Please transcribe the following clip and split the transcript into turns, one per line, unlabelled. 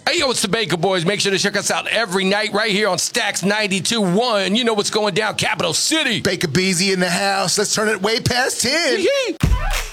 Hey, yo, it's the Baker Boys. Make sure to check us out every night right here on Stacks 92.1. You know what's going down, Capital City.
Baker Beezy in the house. Let's turn it way past 10.
Yee-hee.